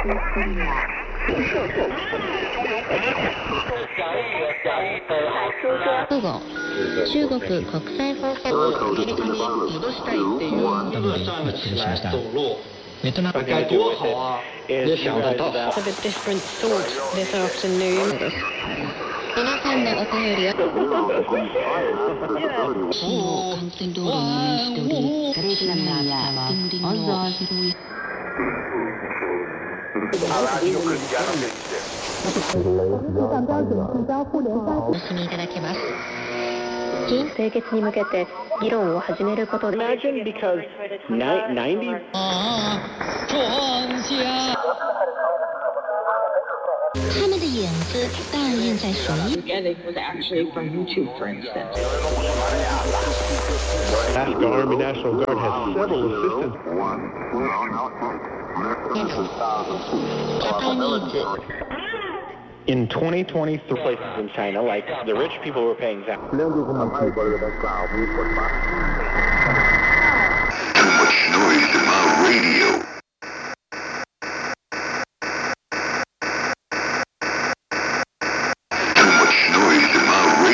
午後、中国国際放送局アメリカに戻したいっていうことが失礼しました。ベトナム该多好啊！也想得到。 Have a different thought this afternoon. 皆さんのお便りを幹線道路に面しており、ガレージランナーや近隣の広いお楽しみいただけます。 清潔に向けて議論を始めることで Imagine because 90 他们的影子倒映在水。 It was actually from YouTube, for instance. The Army National Guard has several assistants. Japanese. In 2023, places in China, like the rich people were paying taxes.